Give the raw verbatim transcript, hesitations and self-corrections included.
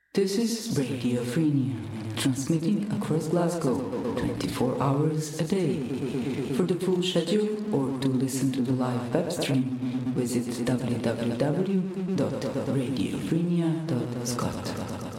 This is Radio Frenia, transmitting across Glasgow twenty-four hours a day. For the full schedule or to listen to the live web stream, visit w w w dot radio frenia dot scot.